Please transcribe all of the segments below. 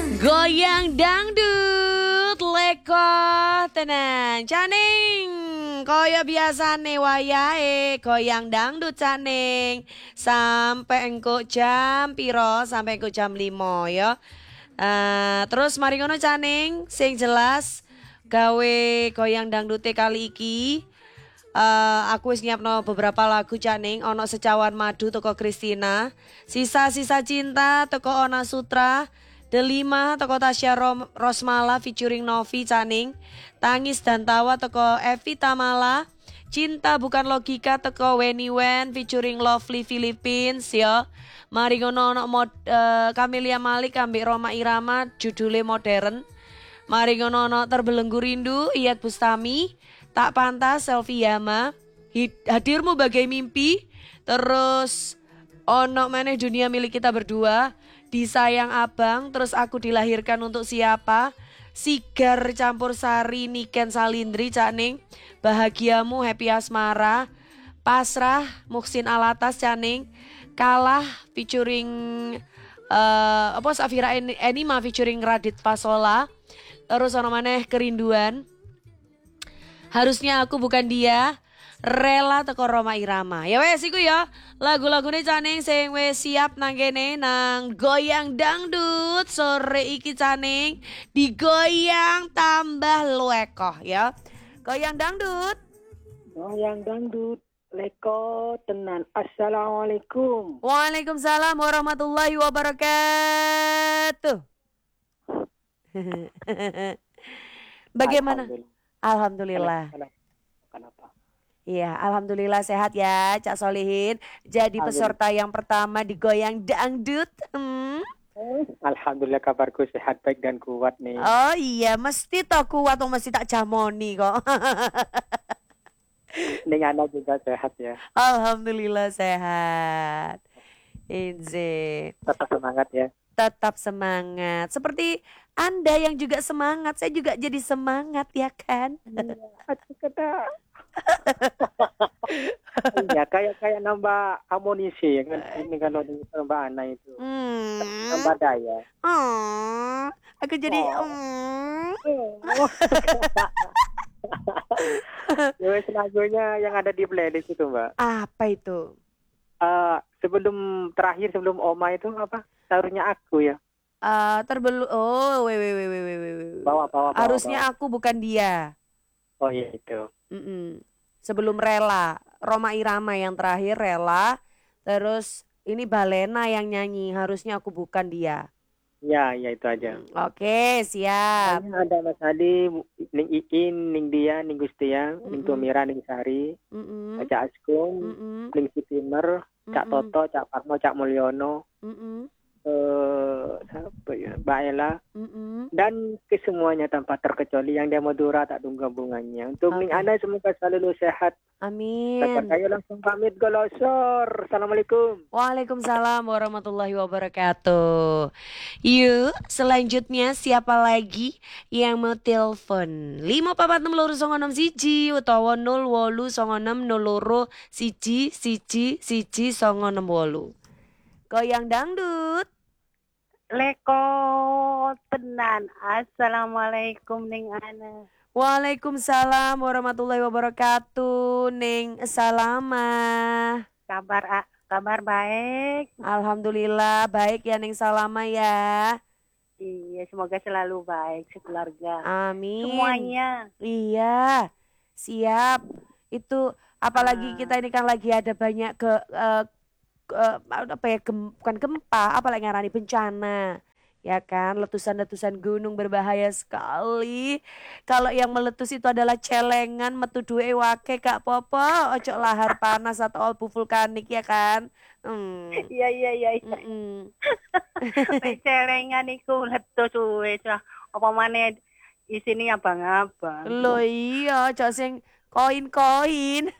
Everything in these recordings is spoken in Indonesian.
Goyang dangdut leko tenang caning kaya biasane wayahe goyang dangdut caning sampai engko jam piro sampai engko jam 5 ya. Terus mari ngono caning sing jelas gawe goyang dangdute kali iki. Aku wis nyiapno beberapa lagu caning ono secawan madu toko Kristina, sisa-sisa cinta toko Ona Sutra, Delima toko Tasya Rosmala featuring Novi caning, Tangis dan Tawa toko Evi Tamala, Cinta Bukan Logika toko Weni Wen featuring Lovely Philippines ya. Mari ngono ono Camelia Malik ambek Roma Irama judule Modern. Mari ngono ono Terbelenggu Rindu Iyat Bustami, Tak Pantas Selfie Yama, Hadirmu Bagai Mimpi, terus ono meneh Dunia Milik Kita Berdua, Disayang Abang, terus Aku Dilahirkan Untuk Siapa, Sigar Campur Sari Niken Salindri caning, Bahagiamu Happy Asmara, Pasrah Muhsin Alatas caning, Kalah featuring Safira Enima featuring Radit Fasola. Terus ono maneh Kerinduan, Harusnya Aku Bukan Dia, Rela teko Roma Irama. Ya wes iku ya, lagu-lagune caning sing wis siap nang kene nang Goyang Dangdut sore iki caning digoyang tambah luekoh ya. Goyang Dangdut. Goyang dangdut leko tenan. Assalamualaikum. Waalaikumsalam warahmatullahi wabarakatuh. Bagaimana? Alhamdulillah. Kenapa? Iya, alhamdulillah sehat ya Cak Solihin. Jadi peserta yang pertama di Goyang Dangdut. Alhamdulillah kabarku sehat baik dan kuat nih. Oh iya, mesti toh kuat atau mesti tak jamoni kok. Ning anak juga sehat ya. Alhamdulillah sehat. Inze. Tetap semangat ya. Tetap semangat. Seperti Anda yang juga semangat, saya juga jadi semangat ya kan? Kata. Iya, kayak nambah amunisi kan ini kalau nambah anak itu. Nambah daya. Oh, aku jadi Wes lagunya yang ada di playlist itu, Mbak. Apa itu? Sebelum Oma itu apa? Seharusnya Aku ya. Bawa. Harusnya Aku Bukan Dia. Oh iya itu. Sebelum Rela, Roma Irama yang terakhir Rela, terus ini Balena yang nyanyi Harusnya Aku Bukan Dia. Ya itu aja. Oke, siap. Ada Mas Adi, Ning Iin, Ning Dia, Ning Gustia, Ning Tumira, Ning Sari, Cak Askung, Ning Sitimer, Cak Toto, Cak Parmo, Cak Mulyono, siapa ya, Mbak Ella, dan kesemuanya tanpa terkecuali yang di Madura tak tunggu gabungannya. Untuk Ning Ana semoga selalu sehat. Amin. Saya langsung pamit golosor. Assalamualaikum. Waalaikumsalam warahmatullahi wabarakatuh. Yuk, selanjutnya siapa lagi yang mau telepon? 5446096 utawa 0816002 Goyang Dangdut. Leko tenan. Assalamualaikum Ning Ana. Waalaikumsalam warahmatullahi wabarakatuh. Ning Salama. Kabar baik. Alhamdulillah baik ya Ning Salama ya. Iya, semoga selalu baik sekeluarga. Amin. Semuanya. Iya. Siap. Itu apalagi kita ini kan lagi ada banyak bukan gempa, apalagi ngarani bencana. Ya kan, letusan-letusan gunung berbahaya sekali. Kalau yang meletus itu adalah celengan, metu duwe wake gak popo, ojo lahar panas atau abu vulkanik ya kan. Iya. Celengan iku letus wis apa maneh isine abang-abang. Loh iya, ojo sing koin-koin.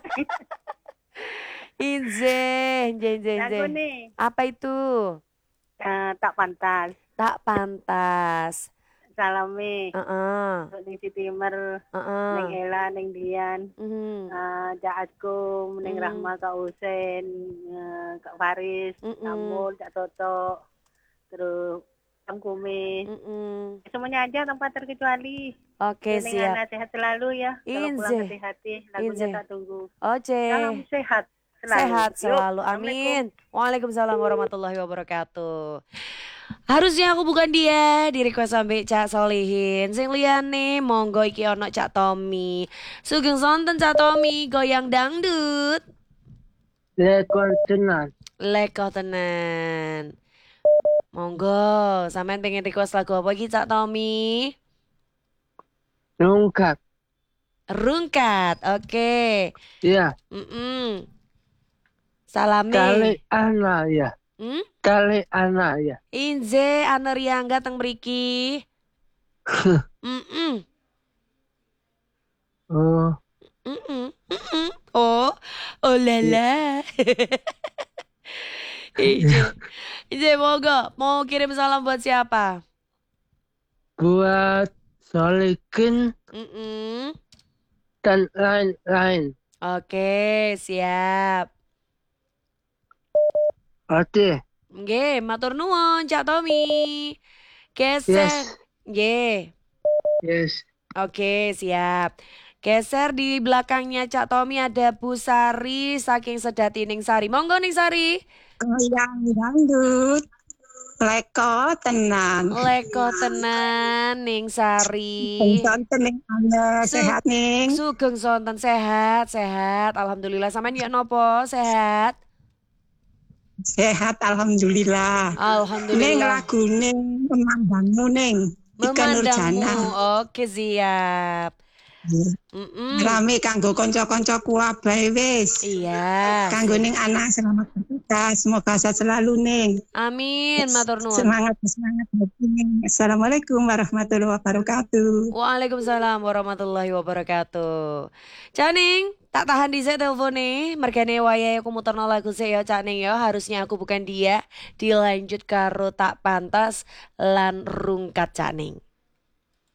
Inze. Apa itu? Tak pantas. Tak pantas. Salami. Ning Sitimer, ning Ela, ning Dian. Cak Askum, ning Rahma, Kak Husen, Kak Faris, Amul, Cak Toto. Terus Kumis. Semuanya aja tanpa terkecuali. Oke, siap. Anak sehat selalu ya. Kalau pulang hati-hati, lagunya tak tunggu. Salam sehat selalu. Sehat selalu. Amin. Waalaikumsalam warahmatullahi wabarakatuh. Harusnya aku bukan dia, di request sampai Cak Solihin. Sing liyane monggo iki ono Cak Tommy. Sugeng sonten Cak Tommy, goyang dangdut. Leko tenan. Monggo, sampean pengen request lagu apa iki Cak Tommy? Rungkat. Rungkat, oke. Iya. Salame. Kali anak ya. Kali anak ya. Inze ana Riangga teng mriki. Oh. Oh, oh lala. Inze monggo, mau kirim salam buat siapa? Buat Solikin dan lain-lain. Oke, siap. Oke. Nggih, matur nuwun Cak Tommy. Geser. Nggih. Yes. Oke, siap. Geser di belakangnya Cak Tommy ada Bu Sari saking Sedati Ning Sari. Monggo Ning Sari. Goyang dangdut. Leko tenan. Leko tenan Ning Sari. Sonten ning ana sehat ning. Sugeng sonten sehat. Alhamdulillah. Sampeyan ya nopo? Sehat? Sehat alhamdulillah. Alhamdulillah. Ning lagune memandangmu ning. Ika Nurjana. Oke, siap. Rame kanggo kanca-kancaku abahe wis. Iya. Kanggo ning anak selamat bertugas, semoga sehat selalu ning. Amin, matur nuwun. Semangat ning. Assalamualaikum warahmatullahi wabarakatuh. Waalaikumsalam warahmatullahi wabarakatuh. Caning, tak tahan dhisik telpone, mergane wayahe aku muterno lagu sik ya Caning ya, harusnya aku bukan dia. Dilanjut karo tak pantas lan rungkat Caning.